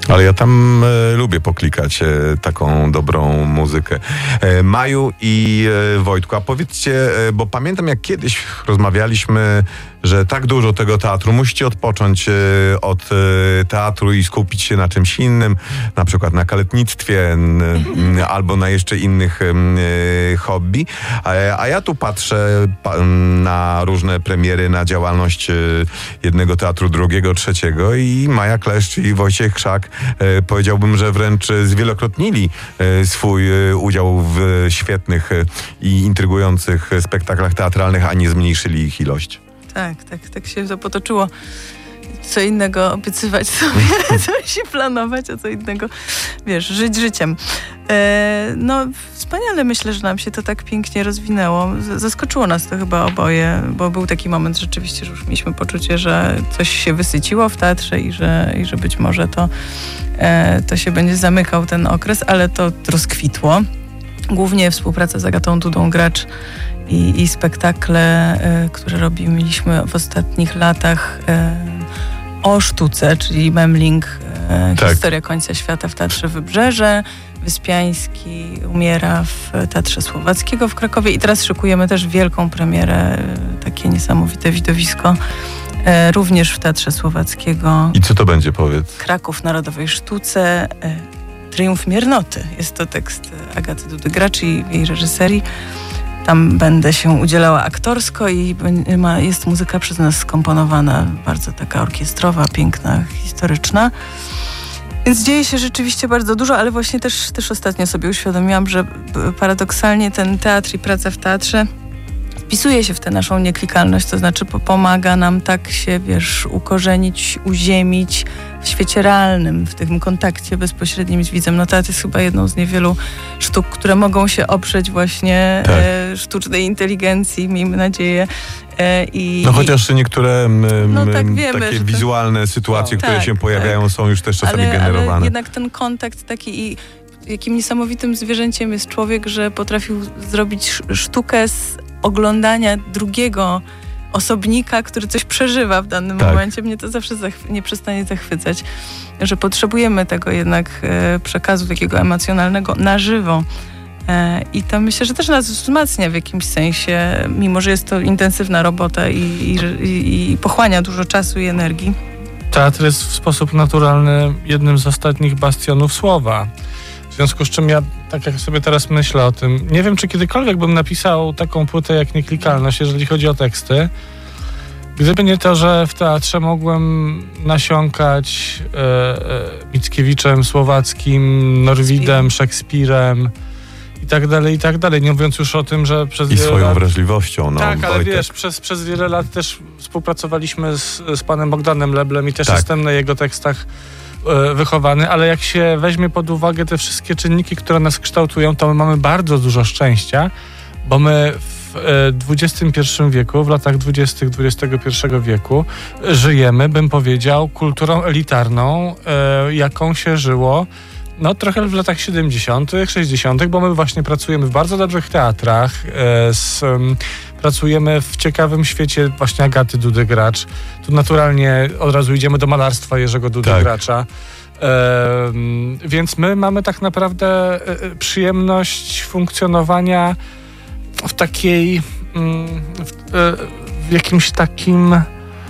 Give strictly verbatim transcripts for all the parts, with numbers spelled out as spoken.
Ale ja tam e, lubię poklikać e, taką dobrą muzykę. E, Maju i e, Wojtku, a powiedzcie, e, bo pamiętam jak kiedyś rozmawialiśmy, że tak dużo tego teatru, musicie odpocząć e, od e, teatru i skupić się na czymś innym, na przykład na kaletnictwie n, n, albo na jeszcze innych e, hobby. A, a ja tu patrzę pa, na różne premiery, na działalność e, jednego teatru, drugiego, trzeciego i Maja Kleszcz i Wojciech Krzak e, powiedziałbym, że wręcz zwielokrotnili e, swój e, udział w świetnych e, i intrygujących spektaklach teatralnych, a nie zmniejszyli ich ilość. Tak, tak, tak się to potoczyło. Co innego obiecywać sobie, coś i planować, a co innego, wiesz, żyć życiem. E, no, wspaniale, myślę, że nam się to tak pięknie rozwinęło. Zaskoczyło nas to chyba oboje, bo był taki moment rzeczywiście, że już mieliśmy poczucie, że coś się wysyciło w teatrze i że, i że być może to, e, to się będzie zamykał ten okres, ale to rozkwitło. Głównie współpraca z Agatą Dudą Gracz i, i spektakle, y, które robiliśmy w ostatnich latach y, o sztuce, czyli Memling, y, tak. Historia końca świata w Teatrze Wybrzeże, Wyspiański umiera w Teatrze Słowackiego w Krakowie i teraz szykujemy też wielką premierę, y, takie niesamowite widowisko, y, również w Teatrze Słowackiego. I co to będzie, powiedz? Kraków w Narodowej Sztuce, y, Triumf Miernoty. Jest to tekst Agaty Dudy Gracz i jej reżyserii. Tam będę się udzielała aktorsko i jest muzyka przez nas skomponowana, bardzo taka orkiestrowa, piękna, historyczna. Więc dzieje się rzeczywiście bardzo dużo, ale właśnie też, też ostatnio sobie uświadomiłam, że paradoksalnie ten teatr i praca w teatrze wpisuje się w tę naszą nieklikalność, to znaczy pomaga nam tak się, wiesz, ukorzenić, uziemić w świecie realnym, w tym kontakcie bezpośrednim z widzem. No teatr jest chyba jedną z niewielu sztuk, które mogą się oprzeć właśnie tak. e, sztucznej inteligencji, miejmy nadzieję. E, i, no chociaż niektóre m, no, tak wiemy, takie to, wizualne sytuacje, no, które tak, się pojawiają, tak. są już też czasami ale, generowane. Ale jednak ten kontakt taki i jakim niesamowitym zwierzęciem jest człowiek, że potrafił zrobić sztukę z oglądania drugiego osobnika, który coś przeżywa w danym tak. momencie. Mnie to zawsze zachwy- nie przestanie zachwycać, że potrzebujemy tego jednak e, przekazu takiego emocjonalnego na żywo. E, I to myślę, że też nas wzmacnia w jakimś sensie, mimo że jest to intensywna robota i, i, i pochłania dużo czasu i energii. Teatr jest w sposób naturalny jednym z ostatnich bastionów słowa. W związku z czym ja, tak jak sobie teraz myślę o tym, nie wiem, czy kiedykolwiek bym napisał taką płytę jak Nieklikalność, jeżeli chodzi o teksty. Gdyby nie to, że w teatrze mogłem nasiąkać e, e, Mickiewiczem, Słowackim, Norwidem, Szekspirem i tak dalej, i tak dalej. Nie mówiąc już o tym, że przez I wiele swoją lat... wrażliwością. No, tak, ale Wojtek. wiesz, przez, przez wiele lat też współpracowaliśmy z, z panem Bogdanem Leblem i też tak. jestem na jego tekstach wychowany, ale jak się weźmie pod uwagę te wszystkie czynniki, które nas kształtują, to my mamy bardzo dużo szczęścia, bo my w dwudziestym pierwszym wieku, w latach dwudziestych dwudziestego pierwszego wieku żyjemy, bym powiedział, kulturą elitarną, jaką się żyło no trochę w latach siedemdziesiątych, sześćdziesiątych, bo my właśnie pracujemy w bardzo dobrych teatrach, z, pracujemy w ciekawym świecie właśnie Agaty Dudy Gracz. Tu naturalnie od razu idziemy do malarstwa Jerzego Dudy tak. Gracza. E, więc my mamy tak naprawdę przyjemność funkcjonowania w takiej, w, w jakimś takim,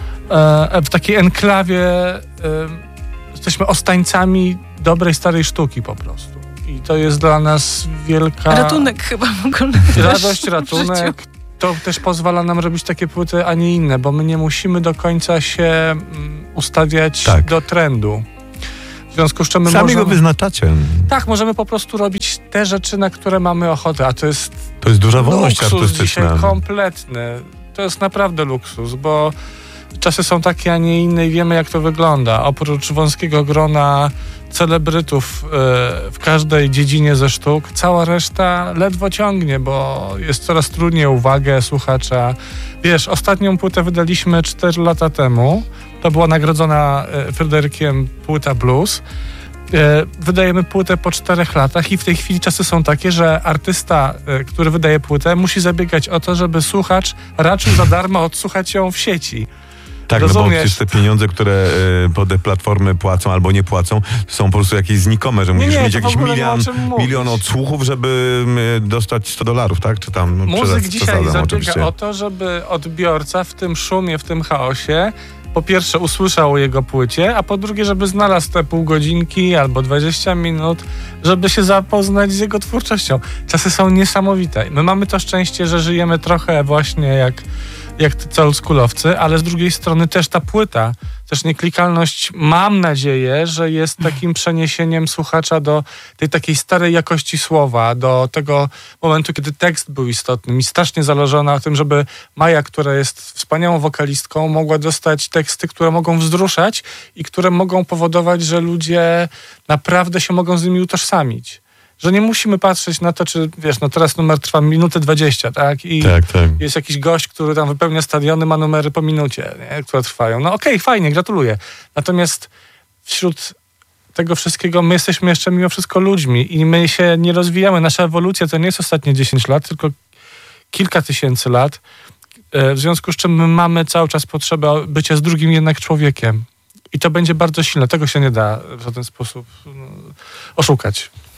w takiej enklawie. Jesteśmy ostańcami dobrej, starej sztuki po prostu. I to jest dla nas wielka... Ratunek chyba w ogóle. Radość, ratunek. To też pozwala nam robić takie płyty, a nie inne, bo my nie musimy do końca się ustawiać tak. do trendu. W związku z czym my Sami możemy... go wyznaczacie. Tak, możemy po prostu robić te rzeczy, na które mamy ochotę, a to jest... To jest duża wolność luksus artystyczna. Dzisiaj kompletny. To jest naprawdę luksus, bo czasy są takie, a nie inne i wiemy, jak to wygląda. Oprócz wąskiego grona celebrytów w każdej dziedzinie ze sztuk, cała reszta ledwo ciągnie, bo jest coraz trudniej o uwagę słuchacza. Wiesz, ostatnią płytę wydaliśmy cztery lata temu. To była nagrodzona Fryderykiem płyta Blues. Wydajemy płytę po czterech latach i w tej chwili czasy są takie, że artysta, który wydaje płytę, musi zabiegać o to, żeby słuchacz raczył za darmo odsłuchać ją w sieci. Tak, no bo przecież te pieniądze, które y, pod te platformy płacą albo nie płacą, są po prostu jakieś znikome, że musisz nie, mieć to jakiś w ogóle milion, nie ma o czym mówić. milion odsłuchów, żeby y, dostać sto dolarów, tak? Czy tam Muzyk przesadzam, dzisiaj przesadzam, zabiega oczywiście. o to, żeby odbiorca w tym szumie, w tym chaosie po pierwsze usłyszał o jego płycie, a po drugie, żeby znalazł te pół godzinki albo dwadzieścia minut, żeby się zapoznać z jego twórczością. Czasy są niesamowite. My mamy to szczęście, że żyjemy trochę właśnie jak, jak te oldschoolowcy, ale z drugiej strony też ta płyta, też nieklikalność, mam nadzieję, że jest takim przeniesieniem słuchacza do tej takiej starej jakości słowa, do tego momentu, kiedy tekst był istotny. Mi strasznie zależało na tym, żeby Maja, która jest wspaniałą wokalistką, mogła dostać teksty, które mogą wzruszać i które mogą powodować, że ludzie naprawdę się mogą z nimi utożsamić. Że nie musimy patrzeć na to, czy wiesz, no teraz numer trwa minutę dwadzieścia, tak? I tak, tak. jest jakiś gość, który tam wypełnia stadiony, ma numery po minucie, nie? Które trwają. No okej, okay, fajnie, gratuluję. Natomiast wśród tego wszystkiego my jesteśmy jeszcze mimo wszystko ludźmi i my się nie rozwijamy. Nasza ewolucja to nie jest ostatnie dziesięć lat, tylko kilka tysięcy lat. W związku z czym my mamy cały czas potrzebę bycia z drugim jednak człowiekiem. I to będzie bardzo silne. Tego się nie da w żaden sposób oszukać.